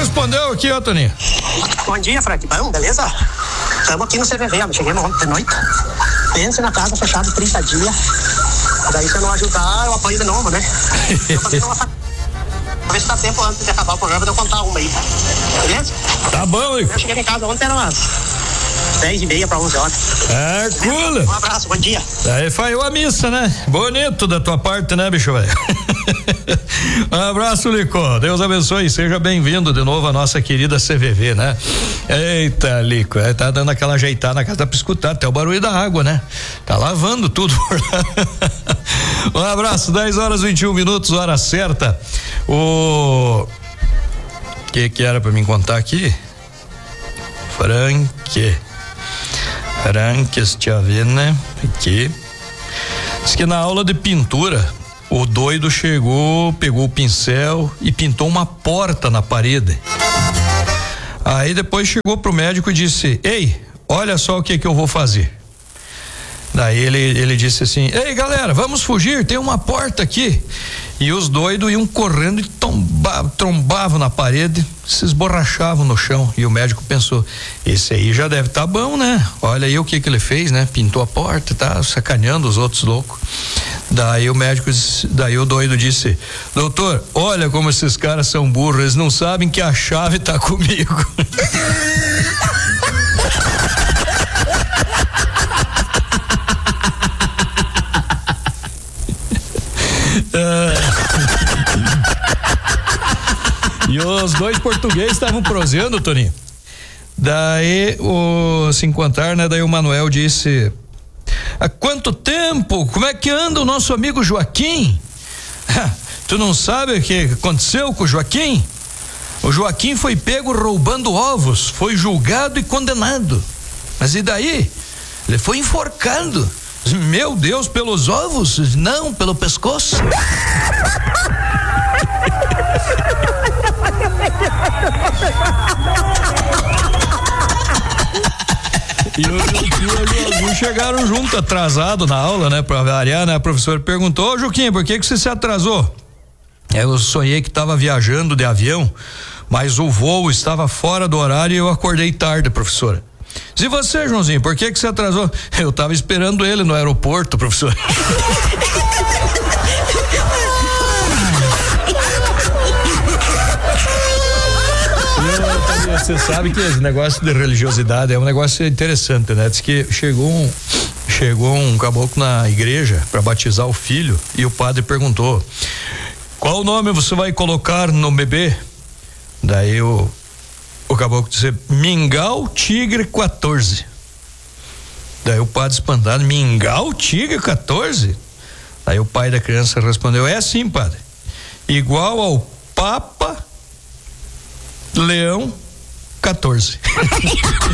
respondeu aqui, ó, Toninho. Bom dia, Frank. Bom, beleza? Estamos aqui no CVV, cheguemos ontem de noite. Pense na casa fechada 30 dias. Daí se eu não ajudar, eu apanho de novo, né? Vou ver se dá tempo antes de acabar o programa de eu contar uma aí. Beleza? Tá bom, Lico. Eu cheguei em casa ontem, era umas 10:30 para 11 horas. É, cool. Um abraço, bom dia. Aí falhou a missa, né? Bonito da tua parte, né, bicho velho? Um abraço, Lico. Deus abençoe. Seja bem-vindo de novo à nossa querida CVV, né? Eita, Lico, tá dando aquela ajeitada na casa, dá pra escutar até o barulho da água, né? Tá lavando tudo por lá. Um abraço, 10h21, hora certa. O que era pra mim contar aqui? Frank aqui. Diz que na aula de pintura o doido chegou, pegou o pincel e pintou uma porta na parede. Aí depois chegou pro médico e disse: ei, olha só o que eu vou fazer. Daí ele disse assim: ei, galera, vamos fugir, tem uma porta aqui. E os doidos iam correndo e trombavam na parede, se esborrachavam no chão. E o médico pensou: esse aí já deve tá bom, né? Olha aí o que ele fez, né? Pintou a porta, tá sacaneando os outros loucos. Daí o doido disse: doutor, olha como esses caras são burros, eles não sabem que a chave tá comigo. E os dois portugueses estavam prosseando, Toninho. Daí se encontraram, né? Daí o Manuel disse: há quanto tempo? Como é que anda o nosso amigo Joaquim? Tu não sabe o que aconteceu com o Joaquim? O Joaquim foi pego roubando ovos, foi julgado e condenado. Mas e daí? Ele foi enforcado. Meu Deus, pelos ovos? Não, pelo pescoço. E o Azul chegaram junto, atrasado na aula, né? Pra variar, né? A professora perguntou: ô Juquinha, por que você se atrasou? Eu sonhei que estava viajando de avião, mas o voo estava fora do horário e eu acordei tarde, professora. E você, Joãozinho, por que você atrasou? Eu estava esperando ele no aeroporto, professor. Você sabe que esse negócio de religiosidade é um negócio interessante, né? Diz que chegou um caboclo na igreja para batizar o filho e o padre perguntou: qual nome você vai colocar no bebê? Daí o caboclo disse: Mingau Tigre 14. Daí o padre espantado: Mingau Tigre 14? Aí o pai da criança respondeu: é sim, padre, igual ao Papa Leão 14.